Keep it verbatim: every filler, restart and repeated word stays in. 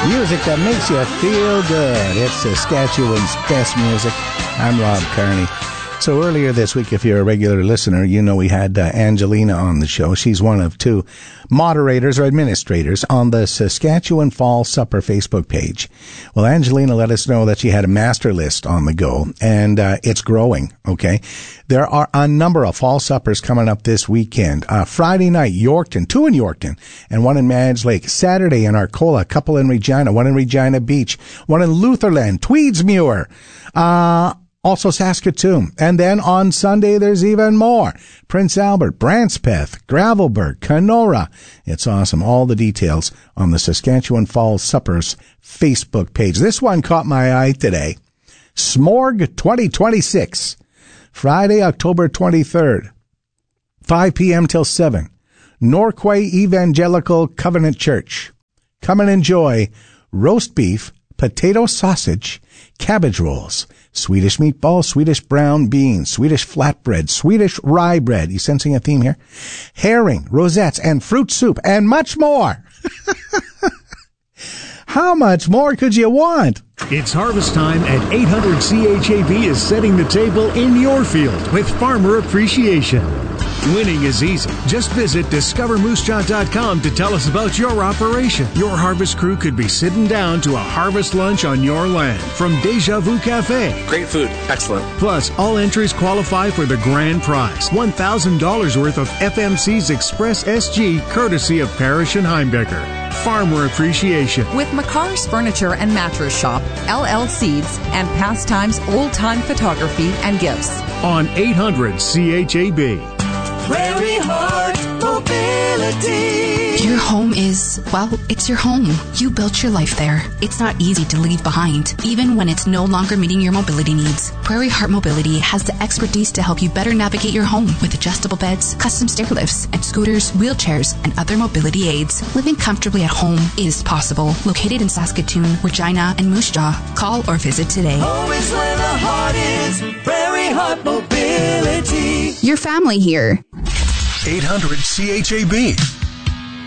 Music that makes you feel good. It's Saskatchewan's best music. I'm Rob Carney. So earlier this week, if you're a regular listener, you know we had uh, Angelina on the show. She's one of two moderators or administrators on the Saskatchewan Fall Supper Facebook page. Well, Angelina let us know that she had a master list on the go, and uh, it's growing, okay? There are a number of fall suppers coming up this weekend. Uh, Friday night, Yorkton, two in Yorkton, and one in Madge Lake. Saturday in Arcola, a couple in Regina, one in Regina Beach, one in Lutherland, Tweedsmuir, uh, also Saskatoon. And then on Sunday, there's even more. Prince Albert, Brantspeth, Gravelburg, Kenora. It's awesome. All the details on the Saskatchewan Fall Suppers Facebook page. This one caught my eye today. Smorg twenty twenty-six. Friday, October twenty-third, five p.m. till seven. Norquay Evangelical Covenant Church. Come and enjoy roast beef, potato sausage, cabbage rolls, Swedish meatball, Swedish brown beans, Swedish flatbread, Swedish rye bread. You sensing a theme here? Herring, rosettes, and fruit soup, and much more. How much more could you want? It's harvest time, and eight hundred C H A B is setting the table in your field with Farmer Appreciation. Winning is easy. Just visit discover moose jaw dot com to tell us about your operation. Your harvest crew could be sitting down to a harvest lunch on your land from Deja Vu Cafe. Great food. Excellent. Plus, all entries qualify for the grand prize, one thousand dollars worth of F M C's Express S G, courtesy of Parrish and Heimbecker. Farmer Appreciation. With McCar's Furniture and Mattress Shop, L L Seeds, and Pastimes Old Time Photography and Gifts. On eight hundred C H A B. Prairie Heart Mobility. Your home is, well, it's your home. You built your life there. It's not easy to leave behind, even when it's no longer meeting your mobility needs. Prairie Heart Mobility has the expertise to help you better navigate your home with adjustable beds, custom stair lifts, and scooters, wheelchairs, and other mobility aids. Living comfortably at home is possible. Located in Saskatoon, Regina, and Moose Jaw. Call or visit today. Home is where the heart is. Prairie Heart Mobility. Your family here. eight hundred C H A B.